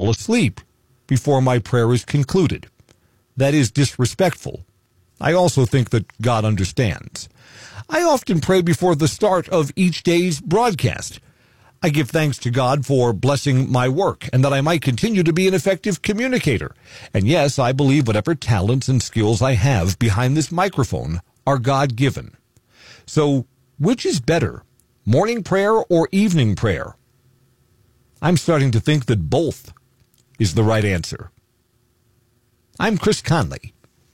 fall asleep before my prayer is concluded. That is disrespectful. I also think that God understands. I often pray before the start of each day's broadcast. I give thanks to God for blessing my work and that I might continue to be an effective communicator. And yes, I believe whatever talents and skills I have behind this microphone are God-given. So, which is better, morning prayer or evening prayer? I'm starting to think that both is the right answer. I'm Chris Conley.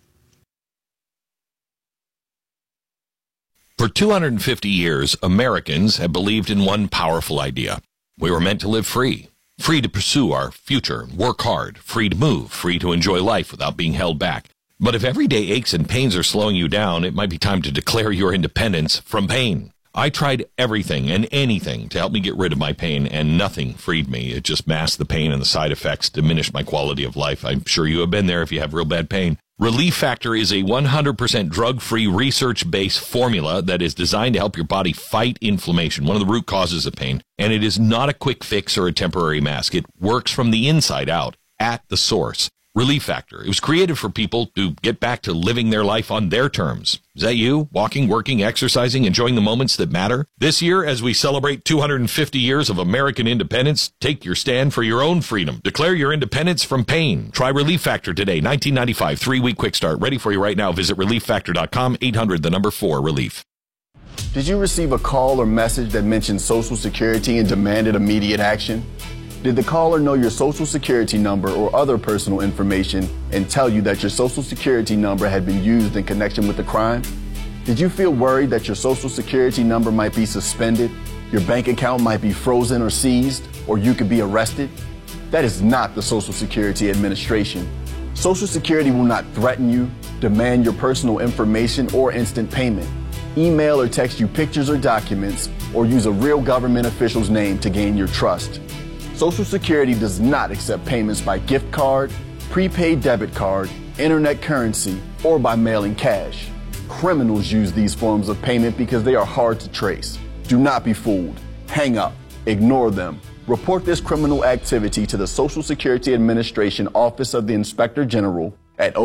For 250 years, Americans have believed in one powerful idea. We were meant to live free. Free to pursue our future, work hard, free to move, free to enjoy life without being held back. But if everyday aches and pains are slowing you down, it might be time to declare your independence from pain. I tried everything and anything to help me get rid of my pain, and nothing freed me. It just masked the pain and the side effects, diminished my quality of life. I'm sure you have been there if you have real bad pain. Relief Factor is a 100% drug-free, research-based formula that is designed to help your body fight inflammation, one of the root causes of pain. And it is not a quick fix or a temporary mask. It works from the inside out, at the source. Relief Factor. It was created for people to get back to living their life on their terms. Is that you? Walking, working, exercising, enjoying the moments that matter? This year, as we celebrate 250 years of American independence, take your stand for your own freedom. Declare your independence from pain. Try Relief Factor today. 1995, 3-week quick start. Ready for you right now. Visit ReliefFactor.com, 800-4-RELIEF. Did you receive a call or message that mentioned Social Security and demanded immediate action? Did the caller know your Social Security number or other personal information and tell you that your Social Security number had been used in connection with the crime? Did you feel worried that your Social Security number might be suspended, your bank account might be frozen or seized, or you could be arrested? That is not the Social Security Administration. Social Security will not threaten you, demand your personal information or instant payment, email or text you pictures or documents, or use a real government official's name to gain your trust. Social Security does not accept payments by gift card, prepaid debit card, internet currency, or by mailing cash. Criminals use these forms of payment because they are hard to trace. Do not be fooled. Hang up. Ignore them. Report this criminal activity to the Social Security Administration Office of the Inspector General at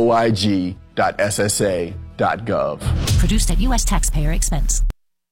oig.ssa.gov. Produced at U.S. taxpayer expense.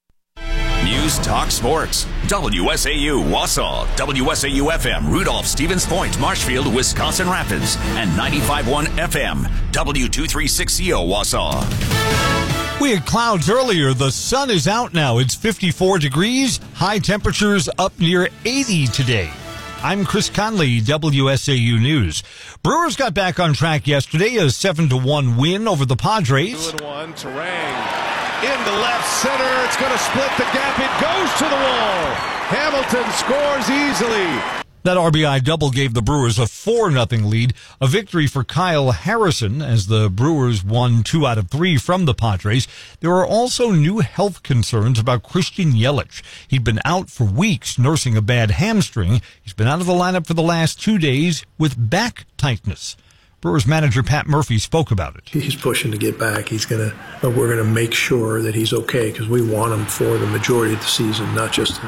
News Talk Sports. WSAU Wausau, WSAU-FM, Rudolph, Stevens Point, Marshfield, Wisconsin Rapids, and 95.1 FM, W236CO Wausau. We had clouds earlier. The sun is out now. It's 54 degrees. High temperatures up near 80 today. I'm Chris Conley, WSAU News. Brewers got back on track yesterday, a 7-1 win over the Padres. 2-1, Terang. Into left center, it's going to split the gap, it goes to the wall. Hamilton scores easily. That RBI double gave the Brewers a 4-0 lead, a victory for Kyle Harrison as the Brewers won 2 out of 3 from the Padres. There are also new health concerns about Christian Yelich. He'd been out for weeks nursing a bad hamstring. He's been out of the lineup for the last 2 days with back tightness. Brewers manager Pat Murphy spoke about it. He's pushing to get back. We're gonna make sure that he's okay because we want him for the majority of the season, not just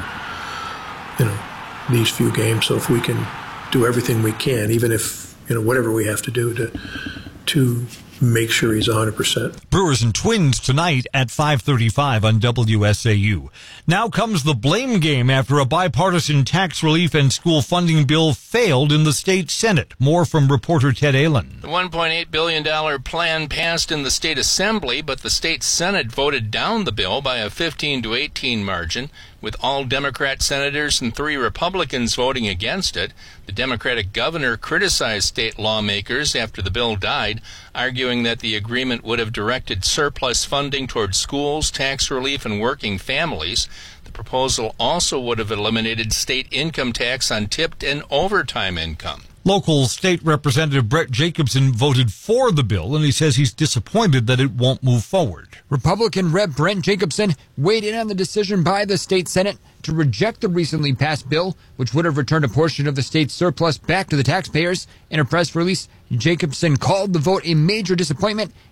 these few games. So if we can do everything we can, even if whatever we have to do to make sure he's 100%. Brewers and Twins tonight at 5:35 on WSAU. Now comes the blame game after a bipartisan tax relief and school funding bill failed in the state Senate. More from reporter Ted Allen. The $1.8 billion plan passed in the state assembly, but the state Senate voted down the bill by a 15-18 margin, with all Democrat senators and 3 Republicans voting against it. The Democratic governor criticized state lawmakers after the bill died, arguing that the agreement would have directed surplus funding toward schools, tax relief, and working families. The proposal also would have eliminated state income tax on tipped and overtime income. Local State Representative Brett Jacobson voted for the bill, and he says he's disappointed that it won't move forward. Republican Rep. Brent Jacobson weighed in on the decision by the state Senate to reject the recently passed bill, which would have returned a portion of the state's surplus back to the taxpayers. In a press release, Jacobson called the vote a major disappointment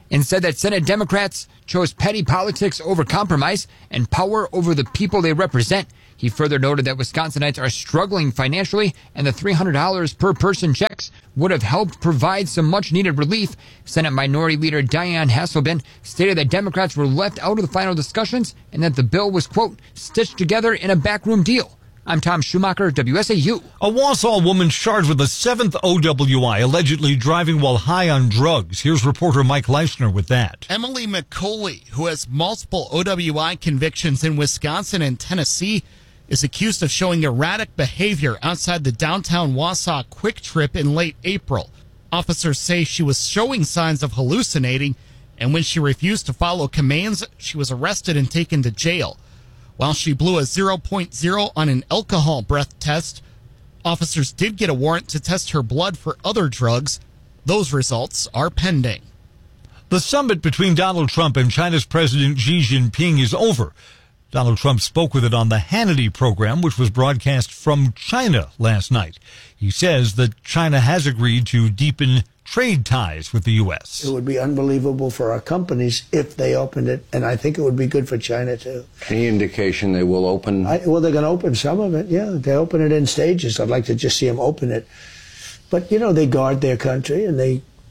and said that Senate Democrats chose petty politics over compromise and power over the people they represent. He further noted that Wisconsinites are struggling financially and the $300 per person checks would have helped provide some much-needed relief. Senate Minority Leader Dianne Hasselbeck stated that Democrats were left out of the final discussions and that the bill was, quote, stitched together in a backroom deal. I'm Tom Schumacher, WSAU. A Wausau woman charged with a 7th OWI, allegedly driving while high on drugs. Here's reporter Mike Leishner with that. Emily McCauley, who has multiple OWI convictions in Wisconsin and Tennessee, is accused of showing erratic behavior outside the downtown Wausau Quick Trip in late April. Officers say she was showing signs of hallucinating, and when she refused to follow commands, she was arrested and taken to jail. While she blew a 0.0 on an alcohol breath test, officers did get a warrant to test her blood for other drugs. Those results are pending. The summit between Donald Trump and China's President Xi Jinping is over. Donald Trump spoke with it on the Hannity program, which was broadcast from China last night. He says that China has agreed to deepen trade ties with the U.S. It would be unbelievable for our companies if they opened it, and I think it would be good for China, too. Any indication they will open? Well, they're going to open some of it, yeah. They open it in stages. I'd like to just see them open it. But, you know, they guard their country, and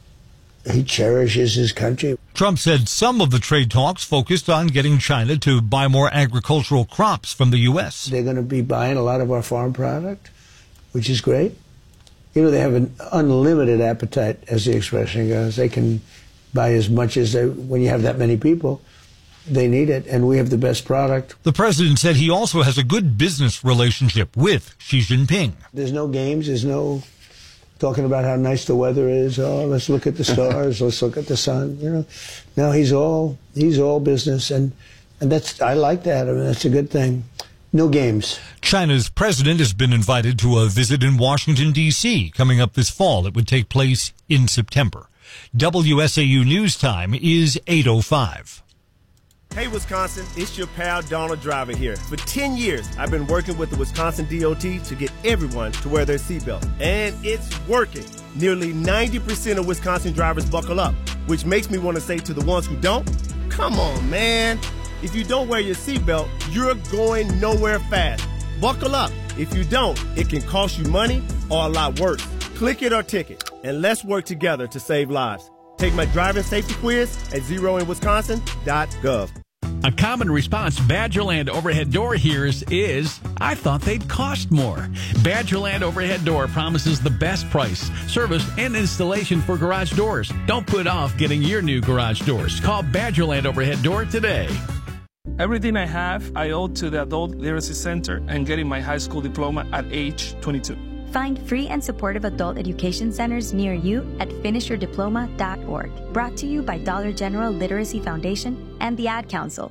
he cherishes his country. Trump said some of the trade talks focused on getting China to buy more agricultural crops from the U.S. They're going to be buying a lot of our farm product, which is great. You know, they have an unlimited appetite, as the expression goes. They can buy as much as when you have that many people, they need it, and we have the best product. The president said he also has a good business relationship with Xi Jinping. There's no games, there's no talking about how nice the weather is. Oh, let's look at the stars, let's look at the sun. You know, no, he's all business, and that's, I like that. I mean, that's a good thing. No games. China's president has been invited to a visit in Washington, D.C. coming up this fall. It would take place in September. WSAU News Time is 8:05. Hey, Wisconsin, it's your pal Donald Driver here. For 10 years, I've been working with the Wisconsin DOT to get everyone to wear their seatbelt. And it's working. Nearly 90% of Wisconsin drivers buckle up, which makes me want to say to the ones who don't, come on, man. If you don't wear your seatbelt, you're going nowhere fast. Buckle up. If you don't, it can cost you money or a lot worse. Click it or ticket, and let's work together to save lives. Take my driving safety quiz at zeroinwisconsin.gov. A common response Badgerland Overhead Door hears is, I thought they'd cost more. Badgerland Overhead Door promises the best price, service, and installation for garage doors. Don't put off getting your new garage doors. Call Badgerland Overhead Door today. Everything I have, I owe to the Adult Literacy Center and getting my high school diploma at age 22. Find free and supportive adult education centers near you at finishyourdiploma.org. Brought to you by Dollar General Literacy Foundation and the Ad Council.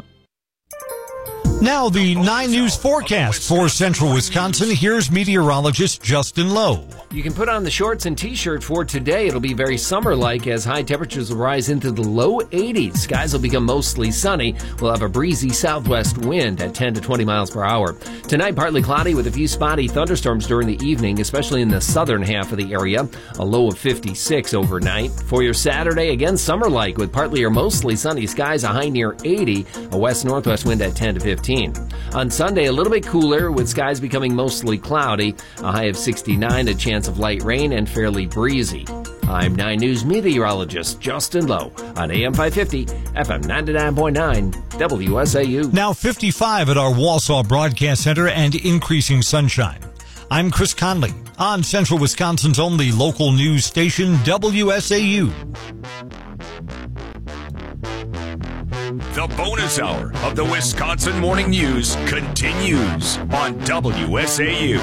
Now the 9 News forecast for central Wisconsin. Here's meteorologist Justin Lowe. You can put on the shorts and t-shirt for today. It'll be very summer-like as high temperatures will rise into the low 80s. Skies will become mostly sunny. We'll have a breezy southwest wind at 10 to 20 miles per hour. Tonight, partly cloudy with a few spotty thunderstorms during the evening, especially in the southern half of the area. A low of 56 overnight. For your Saturday, again summer-like with partly or mostly sunny skies, a high near 80, a west-northwest wind at 10 to 15. On Sunday, a little bit cooler with skies becoming mostly cloudy, a high of 69, a chance of light rain and fairly breezy. I'm 9 News meteorologist Justin Lowe on AM 550, FM 99.9, WSAU. Now 55 at our Wausau Broadcast Center and increasing sunshine. I'm Chris Conley on Central Wisconsin's only local news station, WSAU. The bonus hour of the Wisconsin Morning News continues on WSAU.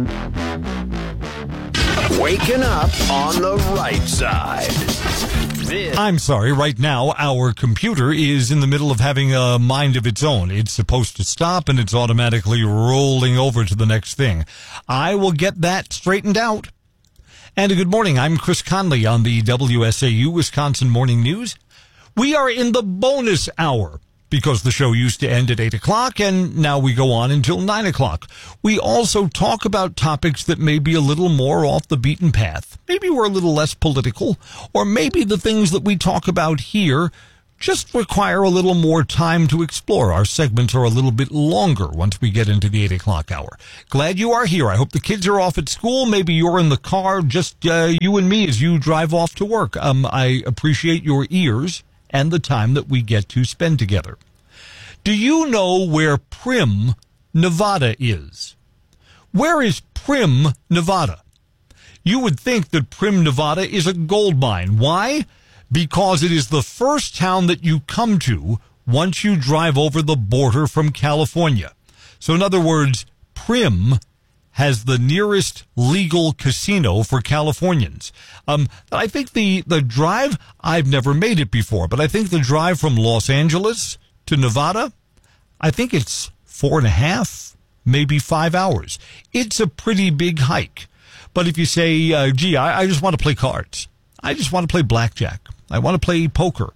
Waking up on the right side. I'm sorry, right now our computer is in the middle of having a mind of its own. It's supposed to stop and it's automatically rolling over to the next thing. I will get that straightened out. And a good morning, I'm Chris Conley on the WSAU Wisconsin Morning News. We are in the bonus hour. because the show used to end at 8 o'clock, and now we go on until 9 o'clock. We also talk about topics that may be a little more off the beaten path. Maybe we're a little less political, or maybe the things that we talk about here just require a little more time to explore. Our segments are a little bit longer once we get into the 8 o'clock hour. Glad you are here. I hope the kids are off at school. Maybe you're in the car, just you and me as you drive off to work. I appreciate your ears and the time that we get to spend together. Do you know where Primm, Nevada is? Where is Primm, Nevada? You would think that Primm, Nevada is a gold mine. Why? Because it is the first town that you come to once you drive over the border from California. So in other words, Primm has the nearest legal casino for Californians. I think the drive, I've never made it before, but I think the drive from Los Angeles to Nevada, I think it's 4.5, maybe 5 hours. It's a pretty big hike. But if you say, gee, I just want to play cards. I just want to play blackjack. I want to play poker.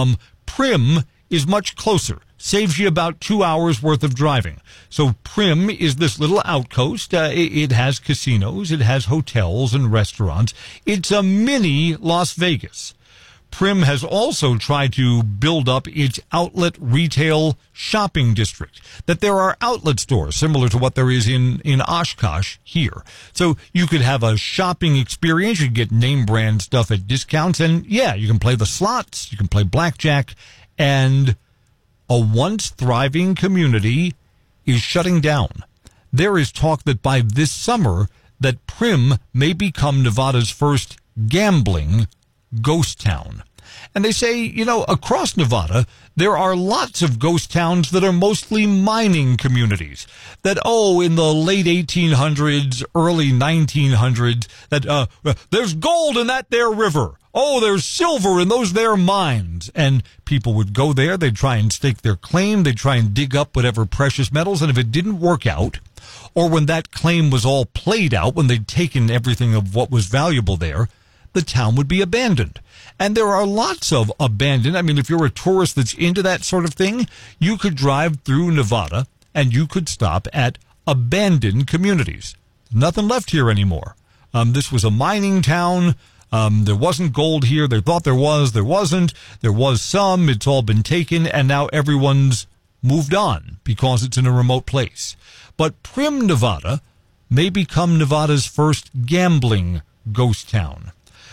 Primm is much closer. Saves you about 2 hours worth of driving. So Primm is this little outpost. It has casinos. It has hotels and restaurants. It's a mini Las Vegas. Primm has also tried to build up its outlet retail shopping district, that there are outlet stores similar to what there is in Oshkosh here. So you could have a shopping experience. You can get name brand stuff at discounts. And yeah, you can play the slots. You can play blackjack. And a once thriving community is shutting down. There is talk that by this summer that Primm may become Nevada's first gambling ghost town. And they say, you know, across Nevada, there are lots of ghost towns that are mostly mining communities. That, in the late 1800s, early 1900s, that there's gold in that there river. Oh, there's silver in those there mines. And people would go there, they'd try and stake their claim, they'd try and dig up whatever precious metals, and if it didn't work out, or when that claim was all played out, when they'd taken everything of what was valuable there, the town would be abandoned. And there are lots of abandoned. I mean, if you're a tourist that's into that sort of thing, you could drive through Nevada and you could stop at abandoned communities. Nothing left here anymore. This was a mining town. There wasn't gold here. They thought there was. There wasn't. There was some. It's all been taken. And now everyone's moved on because it's in a remote place. But Primm, Nevada may become Nevada's first gambling ghost town.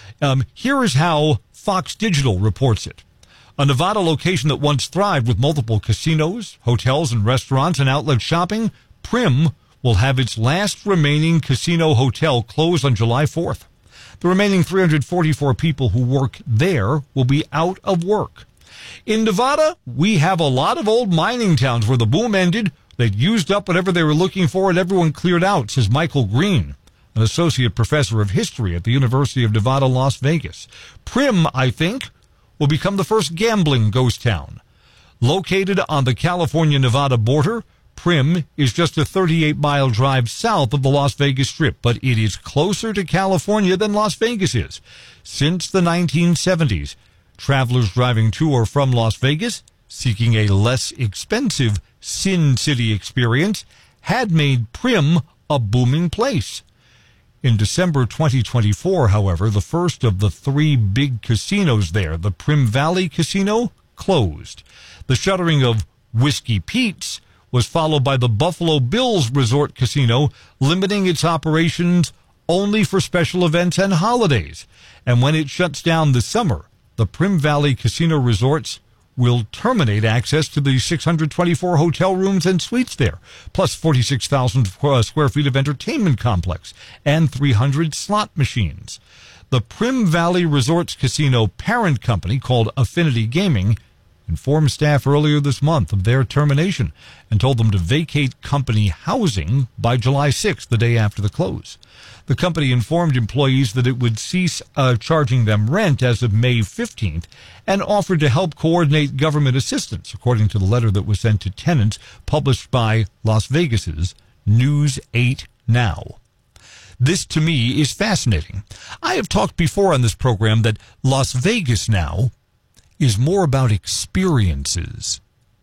Here is how Fox Digital reports it. A Nevada location that once thrived with multiple casinos, hotels, and restaurants and outlet shopping, Primm will have its last remaining casino hotel close on July 4th. The remaining 344 people who work there will be out of work. In Nevada, we have a lot of old mining towns where the boom ended. They'd used up whatever they were looking for and everyone cleared out, says Michael Green, an associate professor of history at the University of Nevada, Las Vegas. Primm, I think, will become the first gambling ghost town. Located on the California-Nevada border, Primm is just a 38-mile drive south of the Las Vegas Strip, but it is closer to California than Las Vegas is. Since the 1970s, travelers driving to or from Las Vegas, seeking a less expensive Sin City experience, had made Primm a booming place. In December 2024, however, the first of the 3 big casinos there, the Primm Valley Casino, closed. The shuttering of Whiskey Pete's was followed by the Buffalo Bills Resort Casino, limiting its operations only for special events and holidays. And when it shuts down this summer, the Primm Valley Casino Resorts will terminate access to the 624 hotel rooms and suites there, plus 46,000 square feet of entertainment complex and 300 slot machines. The Primm Valley Resorts Casino parent company, called Affinity Gaming, informed staff earlier this month of their termination and told them to vacate company housing by July 6th, the day after the close. The company informed employees that it would cease charging them rent as of May 15th and offered to help coordinate government assistance, according to the letter that was sent to tenants published by Las Vegas's News 8 Now. This, to me, is fascinating. I have talked before on this program that Las Vegas now is more about experiences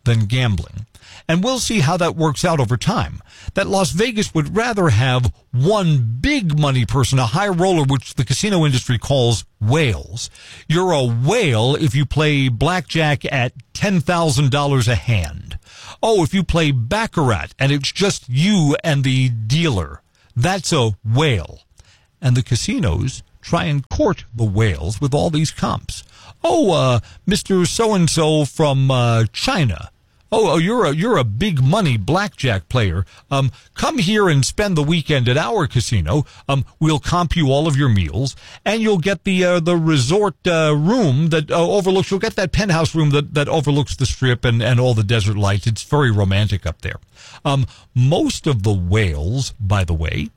than gambling. And we'll see how that works out over time. That Las Vegas would rather have one big money person, a high roller, which the casino industry calls whales. You're a whale if you play blackjack at $10,000 a hand. Oh, if you play baccarat and it's just you and the dealer, that's a whale. And the casinos try and court the whales with all these comps. Oh, Mr. So-and-so from China. Oh, you're a big money blackjack player. Come here and spend the weekend at our casino. We'll comp you all of your meals, and you'll get the resort room that overlooks. You'll get that penthouse room that overlooks the strip and all the desert lights. It's very romantic up there. Most of the whales, by the way,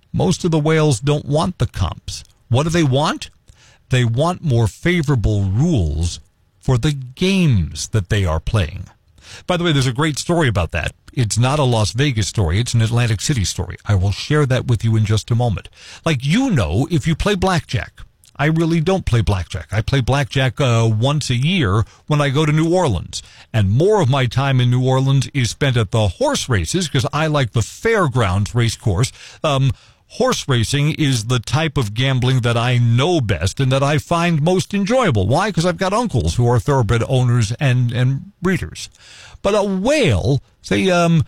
don't want the comps. What do they want? They want more favorable rules for the games that they are playing. By the way, there's a great story about that. It's not a Las Vegas story. It's an Atlantic City story. I will share that with you in just a moment. Like, if you play blackjack, I really don't play blackjack. I play blackjack once a year when I go to New Orleans. And more of my time in New Orleans is spent at the horse races because I like the fairgrounds race course. Horse racing is the type of gambling that I know best and that I find most enjoyable. Why? Because I've got uncles who are thoroughbred owners and breeders. But a whale, say,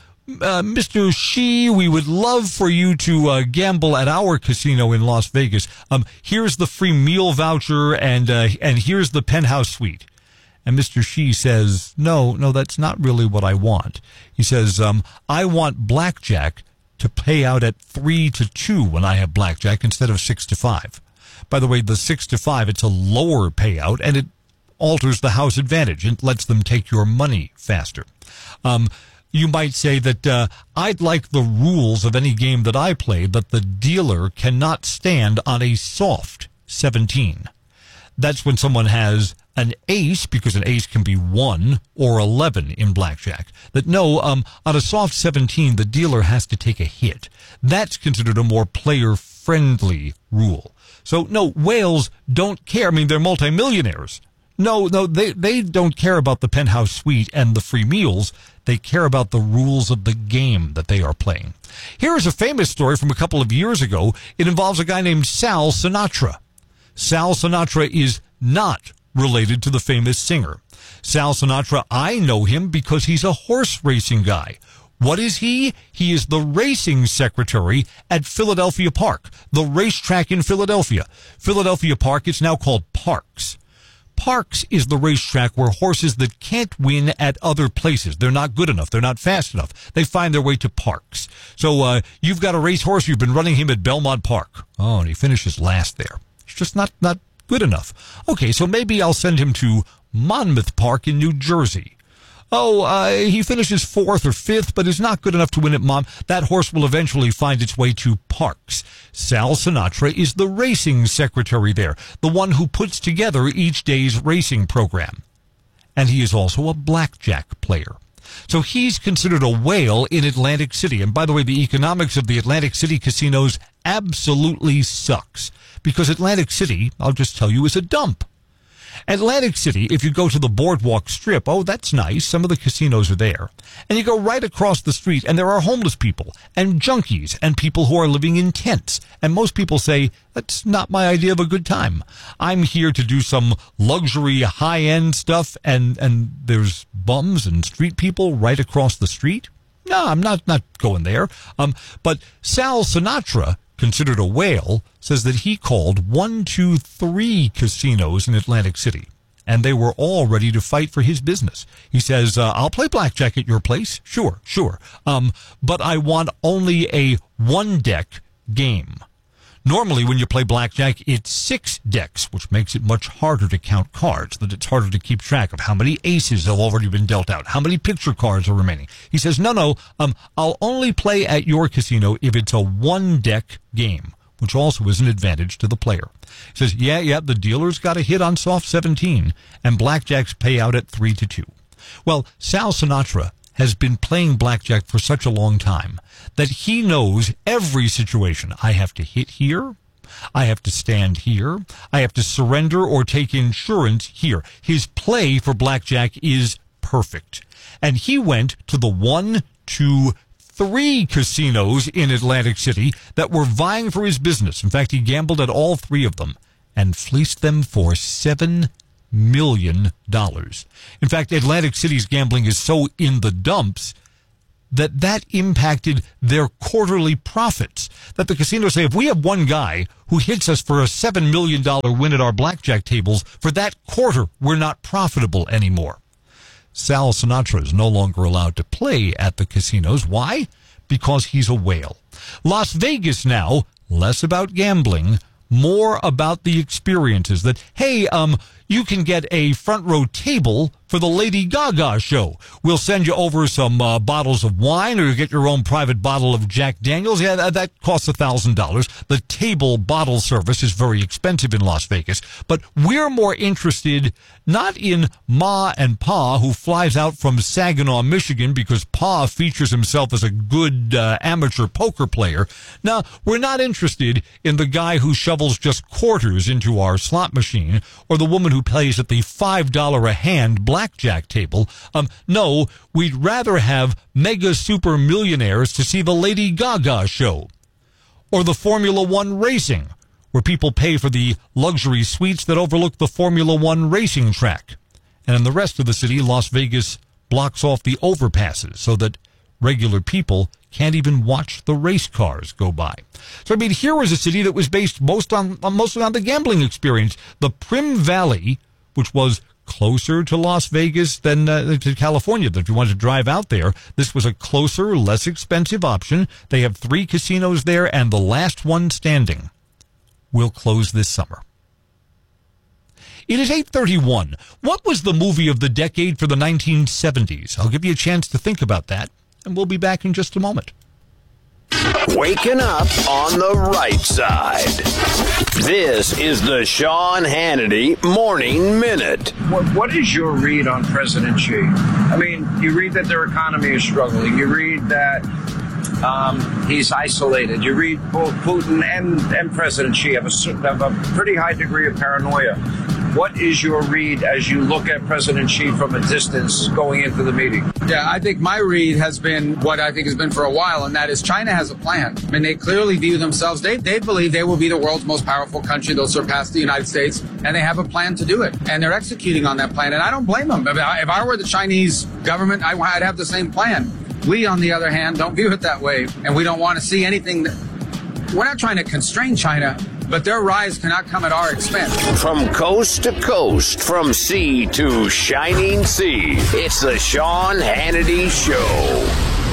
Mr. Shi, we would love for you to gamble at our casino in Las Vegas. Here's the free meal voucher and here's the penthouse suite. And Mr. Shi says, no, that's not really what I want. He says, I want blackjack to pay out at 3-2 when I have blackjack instead of 6-5. By the way, the 6-5, it's a lower payout, and it alters the house advantage. It lets them take your money faster. You might say that I'd like the rules of any game that I play that the dealer cannot stand on a soft 17. That's when someone has an ace, because an ace can be 1 or 11 in blackjack. That on a soft 17, the dealer has to take a hit. That's considered a more player-friendly rule. So, no, whales don't care. I mean, they're multimillionaires. No, they don't care about the penthouse suite and the free meals. They care about the rules of the game that they are playing. Here is a famous story from a couple of years ago. It involves a guy named Sal Sinatra. Sal Sinatra is not related to the famous singer. Sal Sinatra, I know him because he's a horse racing guy. What is he? He is the racing secretary at Philadelphia Park, the racetrack in Philadelphia. Philadelphia Park, it's now called Parks. Parks is the racetrack where horses that can't win at other places, they're not good enough, they're not fast enough, they find their way to Parks. So you've got a racehorse, you've been running him at Belmont Park. Oh, and he finishes last there. It's just not good enough. Okay, so maybe I'll send him to Monmouth Park in New Jersey. Oh, he finishes 4th or 5th, but is not good enough to win at Monmouth. That horse will eventually find its way to Parks. Sal Sinatra is the racing secretary there, the one who puts together each day's racing program. And he is also a blackjack player. So he's considered a whale in Atlantic City. And by the way, the economics of the Atlantic City casinos absolutely sucks. Because Atlantic City, I'll just tell you, is a dump. Atlantic City, if you go to the Boardwalk Strip, oh, that's nice. Some of the casinos are there. And you go right across the street, and there are homeless people, and junkies, and people who are living in tents. And most people say, that's not my idea of a good time. I'm here to do some luxury, high-end stuff, and there's bums and street people right across the street? No, I'm not going there. But Sal Sinatra, considered a whale, says that he called 1, 2, 3 casinos in Atlantic City, and they were all ready to fight for his business. He says, I'll play blackjack at your place. Sure. But I want only a 1-deck game. Normally, when you play blackjack, it's 6 decks, which makes it much harder to count cards, that it's harder to keep track of how many aces have already been dealt out, how many picture cards are remaining. He says, no, I'll only play at your casino if it's a 1-deck game, which also is an advantage to the player. He says, yeah, the dealer's got a hit on soft 17, and blackjacks pay out at 3-2. Well, Sal Sinatra has been playing blackjack for such a long time that he knows every situation. I have to hit here. I have to stand here. I have to surrender or take insurance here. His play for blackjack is perfect. And he went to the 1, 2, 3 casinos in Atlantic City that were vying for his business. In fact, he gambled at all 3 of them and fleeced them for $7 million. In fact, Atlantic City's gambling is so in the dumps that impacted their quarterly profits. That the casinos say, if we have one guy who hits us for a $7 million win at our blackjack tables, for that quarter, we're not profitable anymore. Sal Sinatra is no longer allowed to play at the casinos. Why? Because he's a whale. Las Vegas now, less about gambling, more about the experiences. That, hey, you can get a front row table for the Lady Gaga show. We'll send you over some bottles of wine, or you get your own private bottle of Jack Daniels. Yeah, that costs $1,000. The table bottle service is very expensive in Las Vegas. But we're more interested not in Ma and Pa, who flies out from Saginaw, Michigan, because Pa features himself as a good amateur poker player. Now, we're not interested in the guy who shovels just quarters into our slot machine, or the woman who plays at the $5 a hand blackjack table. No, we'd rather have mega super millionaires to see the Lady Gaga show, or the Formula One racing, where people pay for the luxury suites that overlook the Formula One racing track. And in the rest of the city, Las Vegas blocks off the overpasses so that regular people can't even watch the race cars go by. So, I mean, here was a city that was based mostly on the gambling experience. The Prim Valley, which was closer to Las Vegas than to California, that if you wanted to drive out there, this was a closer, less expensive option. They have 3 casinos there, and the last one standing will close this summer. It is 8:31. What was the movie of the decade for the 1970s? I'll give you a chance to think about that, and we'll be back in just a moment. Waking up on the right side. This is the Sean Hannity Morning Minute. What is your read on President Xi? I mean, you read that their economy is struggling. You read that he's isolated. You read both Putin and President Xi have a pretty high degree of paranoia. What is your read as you look at President Xi from a distance going into the meeting? Yeah, I think my read has been what I think has been for a while, and that is China has a plan. I mean, they clearly view themselves, they believe they will be the world's most powerful country. They'll surpass the United States, and they have a plan to do it. And they're executing on that plan, and I don't blame them. If I were the Chinese government, I'd have the same plan. We, on the other hand, don't view it that way, and we don't want to see anything. We're not trying to constrain China, but their rise cannot come at our expense. From coast to coast, from sea to shining sea, it's the Sean Hannity Show.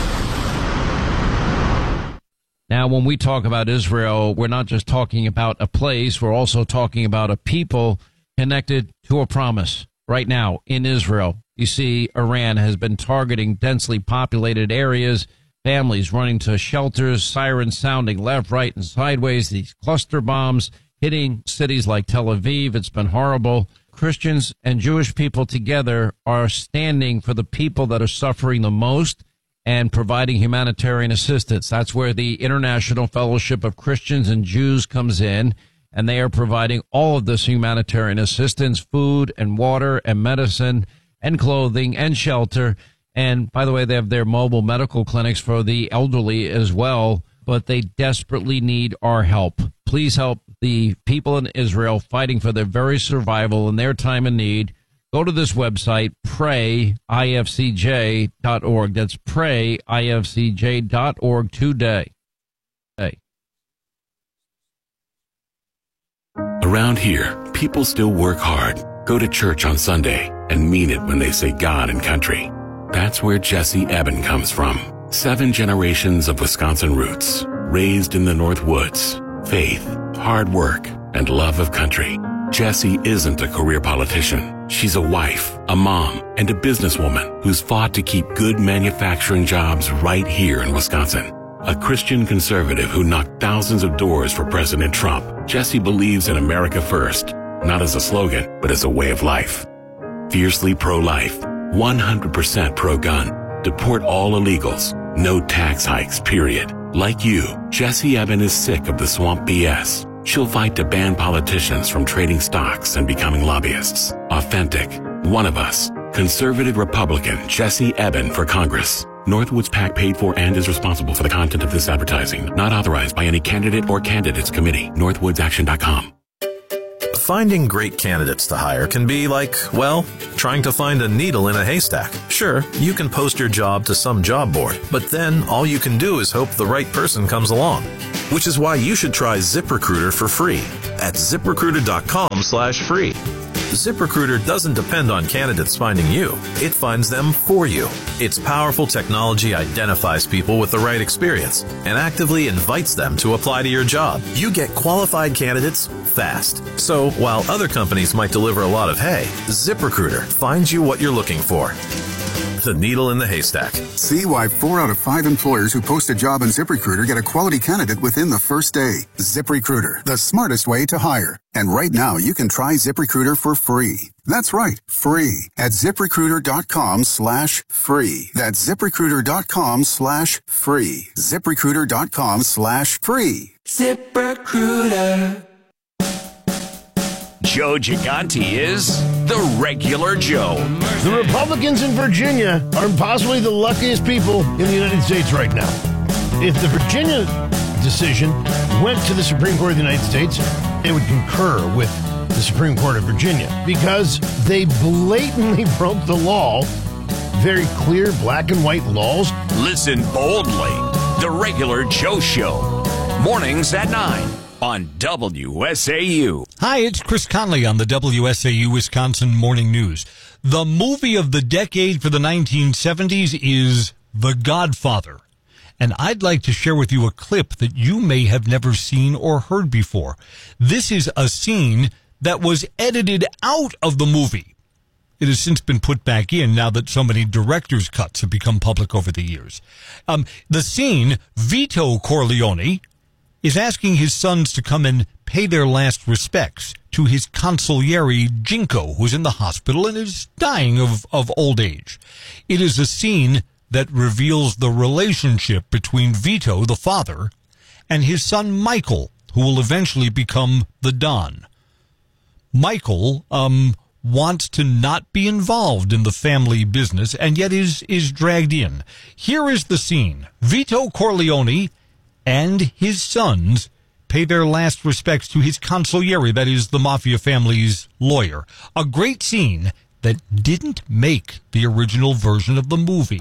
Now, when we talk about Israel, we're not just talking about a place, we're also talking about a people connected to a promise. Right now, in Israel, you see Iran has been targeting densely populated areas, families running to shelters, sirens sounding left, right, and sideways, these cluster bombs hitting cities like Tel Aviv. It's been horrible. Christians and Jewish people together are standing for the people that are suffering the most and providing humanitarian assistance. That's where the International Fellowship of Christians and Jews comes in, and they are providing all of this humanitarian assistance, food and water and medicine and clothing and shelter. And by the way, they have their mobile medical clinics for the elderly as well, but they desperately need our help. Please help the people in Israel fighting for their very survival in their time of need. Go to this website, prayifcj.org. That's prayifcj.org today. Around here, people still work hard, go to church on Sunday, and mean it when they say God and country. That's where Jesse Eben comes from. 7 generations of Wisconsin roots, raised in the North Woods. Faith, hard work, and love of country. Jessie isn't a career politician. She's a wife, a mom, and a businesswoman who's fought to keep good manufacturing jobs right here in Wisconsin. A Christian conservative who knocked thousands of doors for President Trump, Jessie believes in America first, not as a slogan, but as a way of life. Fiercely pro-life, 100% pro-gun, deport all illegals, no tax hikes, period. Like you, Jessie Eben is sick of the swamp BS. She'll fight to ban politicians from trading stocks and becoming lobbyists. Authentic, one of us, Conservative Republican Jesse Eben for Congress. Northwoods PAC paid for and is responsible for the content of this advertising. Not authorized by any candidate or candidates committee. NorthwoodsAction.com. Finding great candidates to hire can be like, well, trying to find a needle in a haystack. Sure, you can post your job to some job board, but then all you can do is hope the right person comes along. Which is why you should try ZipRecruiter for free at ZipRecruiter.com/free. ZipRecruiter doesn't depend on candidates finding you. It finds them for you. Its powerful technology identifies people with the right experience and actively invites them to apply to your job. You get qualified candidates fast. So while other companies might deliver a lot of hay, ZipRecruiter finds you what you're looking for. The needle in the haystack. See why 4 out of 5 employers who post a job on ZipRecruiter get a quality candidate within the first day. ZipRecruiter, the smartest way to hire. And right now, you can try ZipRecruiter for free. That's right, free at ZipRecruiter.com/free. That's ZipRecruiter.com/free. ZipRecruiter.com/free. ZipRecruiter. Joe Gigante is the regular Joe. The Republicans in Virginia are possibly the luckiest people in the United States right now. If the Virginia decision went to the Supreme Court of the United States, they would concur with the Supreme Court of Virginia because they blatantly broke the law. Very clear black and white laws. Listen boldly. The regular Joe Show. Mornings at 9. On WSAU. Hi, it's Chris Conley on the WSAU Wisconsin Morning News. The movie of the decade for the 1970s is The Godfather. And I'd like to share with you a clip that you may have never seen or heard before. This is a scene that was edited out of the movie. It has since been put back in now that so many director's cuts have become public over the years. The scene, Vito Corleone is asking his sons to come and pay their last respects to his consigliere, Jinko, who's in the hospital and is dying of old age. It is a scene that reveals the relationship between Vito, the father, and his son Michael, who will eventually become the Don. Michael wants to not be involved in the family business and yet is dragged in. Here is the scene. Vito Corleone and his sons pay their last respects to his consigliere, that is the mafia family's lawyer. A great scene that didn't make the original version of the movie.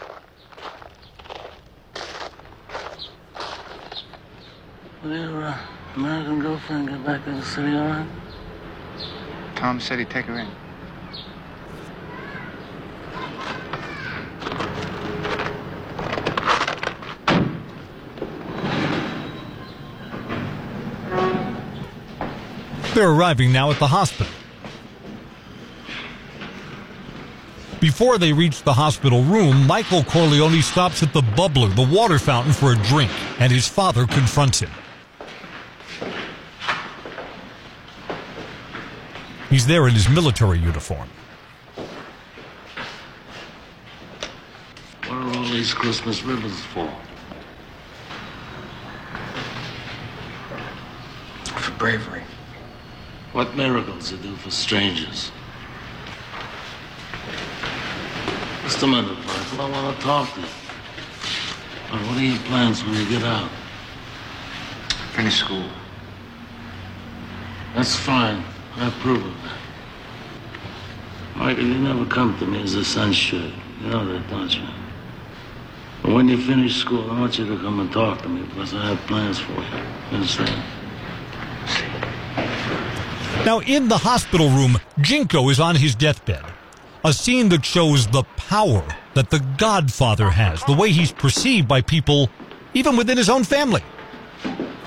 Will your American girlfriend get back in the city, all right? Tom said he'd take her in. They're arriving now at the hospital. Before they reach the hospital room, Michael Corleone stops at the bubbler, the water fountain, for a drink, and his father confronts him. He's there in his military uniform. What are all these Christmas ribbons for? For bravery. What miracles they do for strangers? Just a minute, Michael. I want to talk to you. What are your plans when you get out? Finish school. That's fine. I approve of that. Michael, you never come to me as a sunshade. You know that, don't you? But when you finish school, I want you to come and talk to me because I have plans for you. You understand? Now, in the hospital room, Jinko is on his deathbed. A scene that shows the power that the Godfather has, the way he's perceived by people, even within his own family.